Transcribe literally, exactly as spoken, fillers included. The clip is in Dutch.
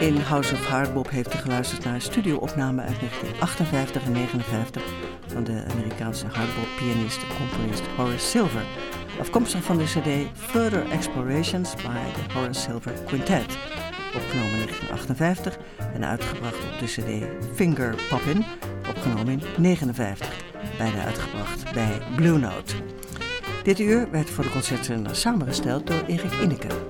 In House of Hardbop heeft u geluisterd naar een studio-opname uit negentien achtenvijftig en negenenvijftig van de Amerikaanse hardbop-pianist en componist Horace Silver, afkomstig van de cd Further Explorations by the Horace Silver Quintet, opgenomen in negentien achtenvijftig en uitgebracht op de cd Finger Poppin', opgenomen in negenenvijftig, beide uitgebracht bij Blue Note. Dit uur werd voor de concertzender samengesteld door Erik Inneke.